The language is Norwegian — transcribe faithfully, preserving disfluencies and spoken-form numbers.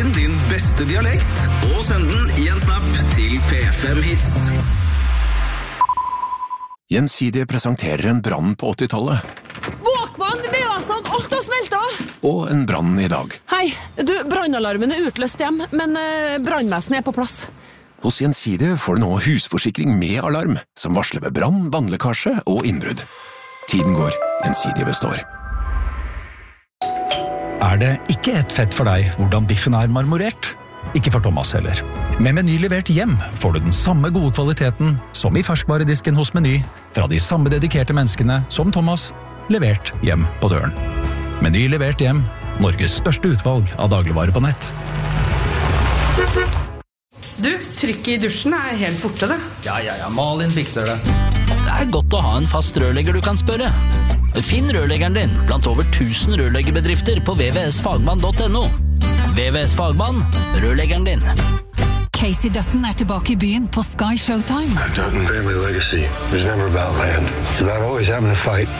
inn din beste dialekt og send den i en snap til P fem Hits. Gjensidige presenterer en brann på åttitallet. Våkvann, V H S-en, alt har smeltet! Og en brann i dag. Hei, du, brannalarmen er utløst hjem, men eh, brannvesenet er på plass. Hos Gjensidige får du nå husforsikring med alarm, som varsler ved brann, vannlekkasje og innbrudd. Tiden går, Gjensidige består. Er det ikke et fett for deg hvordan biffen er marmorert? Ikke for Thomas heller. Med Meny levert hjem får du den samme gode kvaliteten som i ferskvaredisken hos Meny, fra de samme dedikerte menneskene som Thomas, levert hjem på døren. Meny levert hjem, Norges største utvalg av dagligvarer på nett. Du, trykket i dusjen er helt borte det. Ja, ja, ja, Malin fikser det. Det er godt å ha en fast rørlegger du kan spørre. Finn rørleggeren din blant over tusen rørleggerbedrifter på v v s fagmann punktum n o. V V S Fagmann, rørleggeren din. Casey Dutton er tilbake i byen på Sky Showtime. Dutton family legacy is never about land. It's about always having a fight.